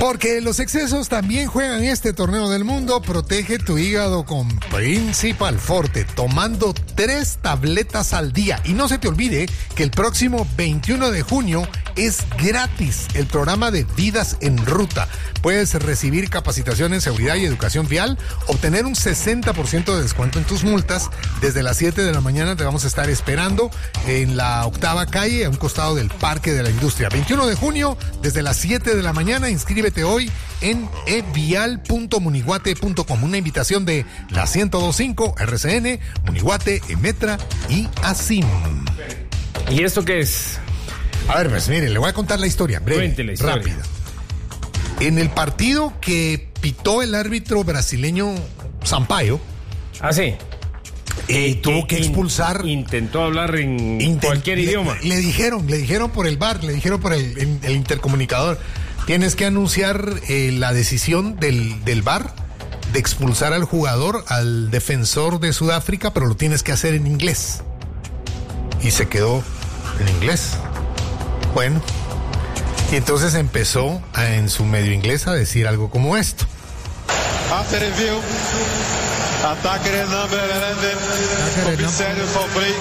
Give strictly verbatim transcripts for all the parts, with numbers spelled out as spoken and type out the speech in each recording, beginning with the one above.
Porque los excesos también juegan este torneo del mundo. Protege tu hígado con Principal Forte, tomando tres tabletas al día. Y no se te olvide que el próximo veintiuno de junio es gratis el programa de Vidas en Ruta. Puedes recibir capacitación en seguridad y educación vial, obtener un sesenta por ciento de descuento en tus multas. Desde las siete de la mañana te vamos a estar esperando en la octava calle, a un costado del Parque de la Industria. veintiuno de junio, desde las siete de la mañana, inscríbete hoy en e vial punto muniguate punto com. Una invitación de la ciento dos punto cinco, R C N, Muniguate, Emetra y ASIM. ¿Y esto qué es? A ver, pues mire, le voy a contar la historia, breve, Cuente la historia. rápida. En el partido que pitó el árbitro brasileño Sampaio, Ah, sí. eh, tuvo Eh, que in- expulsar... Intentó hablar en Intent- cualquier le, idioma. Le dijeron, le dijeron por el bar, le dijeron por el, el- el intercomunicador. Tienes que anunciar eh, la decisión del, del bar de expulsar al jugador, al defensor de Sudáfrica, pero lo tienes que hacer en inglés. Y se quedó en inglés. Bueno, y entonces empezó a, en su medio inglés a decir algo como esto. After review, attacker number eleven, observe for play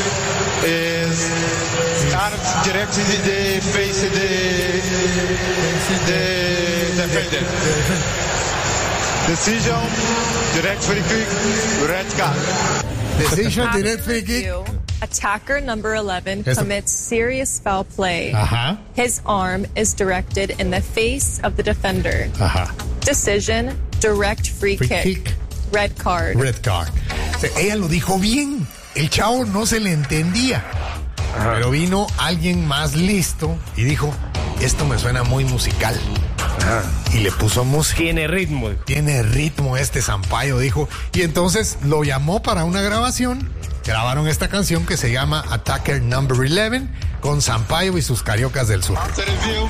is arms direct to the face of the, the defender. Decision, direct free kick, red card. Decision direct free kick. Attacker number eleven Eso. commits serious foul play. Ajá, His arm is directed in the face of the defender. ajá. Decision, direct free, Free kick. kick. Red card. Red card. O sea, ella lo dijo bien. El chavo no se le entendía. Ajá. Pero vino alguien más listo y dijo, esto me suena muy musical. Ajá. Y le puso música. Tiene ritmo. Tiene ritmo este Sampaio, dijo. Y entonces lo llamó para una grabación. Grabaron esta canción que se llama Attacker Number eleven con Sampaio y sus cariocas del sur. After review,